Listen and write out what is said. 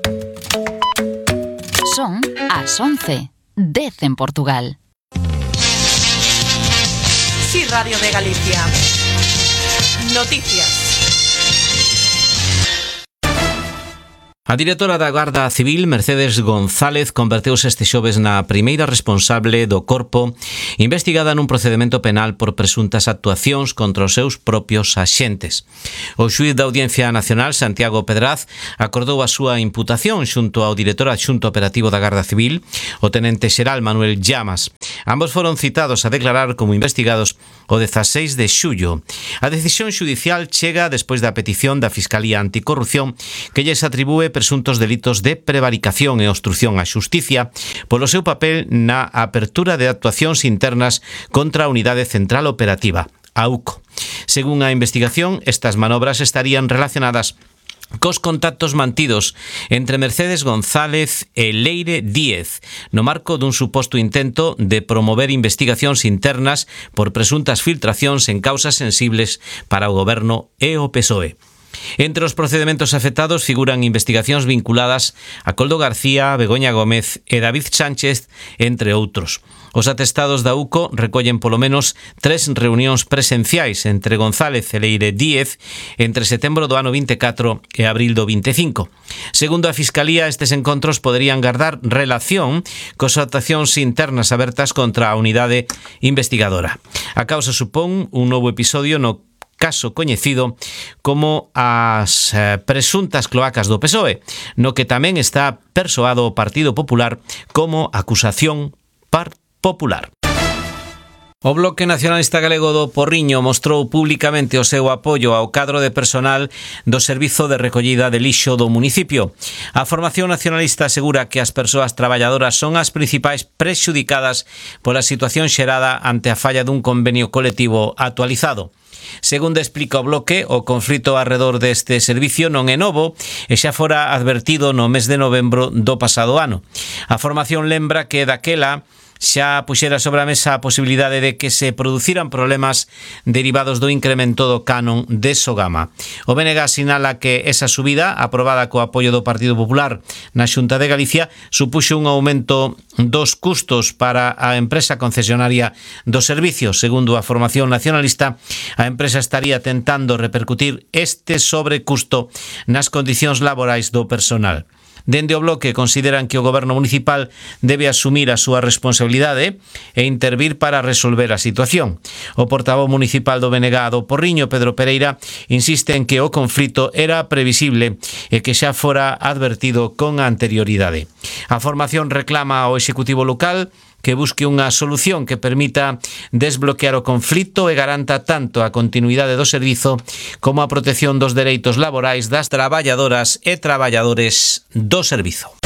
Son as 11, 10 en Portugal. Sí, Radio de Galicia. Noticias. A directora da Garda Civil, Mercedes González, converteuse este xoves na primeira responsable do corpo investigada nun procedemento penal por presuntas actuacións contra os seus propios axentes. O xuíz da Audiencia Nacional, Santiago Pedraz, acordou a súa imputación xunto ao director adxunto operativo da Garda Civil, o tenente xeral Manuel Llamas. Ambos foron citados a declarar como investigados o 16 de xullo. A decisión xudicial chega despois da petición da Fiscalía Anticorrupción que lles atribúe presuntos delitos de prevaricación e obstrución á xusticia polo seu papel na apertura de actuacións internas contra a Unidade Central Operativa, a UCO. Según a investigación, estas manobras estarían relacionadas cos contactos mantidos entre Mercedes González e Leire Díez no marco dun suposto intento de promover investigacións internas por presuntas filtracións en causas sensibles para o Goberno e o PSOE. Entre os procedementos afectados figuran investigacións vinculadas a Coldo García, Begoña Gómez e David Sánchez, entre outros. Os atestados da UCO recollen polo menos 3 reunións presenciais entre González e Leire Díez entre setembro do ano 24 e abril do 25. Segundo a Fiscalía, estes encontros poderían gardar relación cos actuacións internas abertas contra a unidade investigadora. A causa supón un novo episodio no caso coñecido como as presuntas cloacas do PSOE, no que tamén está persoado o Partido Popular como acusación popular. O Bloque Nacionalista Galego do Porriño mostrou publicamente o seu apoio ao cadro de personal do Servizo de Recollida de Lixo do municipio. A formación nacionalista asegura que as persoas traballadoras son as principais prexudicadas pola situación xerada ante a falla dun convenio colectivo actualizado. Segundo explica o Bloque, o conflito arredor deste servicio non é novo e xa fora advertido no mes de novembro do pasado ano. A formación lembra que daquela xa puxera sobre a mesa a posibilidade de que se produciran problemas derivados do incremento do canon de Sogama. O BNG sinala que esa subida, aprobada co apoio do Partido Popular na Xunta de Galicia, supuxo un aumento dos custos para a empresa concesionaria do servicio. Segundo a formación nacionalista, a empresa estaría tentando repercutir este sobrecusto nas condicións laborais do personal. Dende o Bloque consideran que o Goberno municipal debe asumir a súa responsabilidade e intervir para resolver a situación. O portavoz municipal do BNG do Porriño, Pedro Pereira, insiste en que o conflito era previsible e que xa fora advertido con anterioridade. A formación reclama ao Executivo local que busque unha solución que permita desbloquear o conflito e garanta tanto a continuidade do servizo como a protección dos dereitos laborais das traballadoras e traballadores do servizo.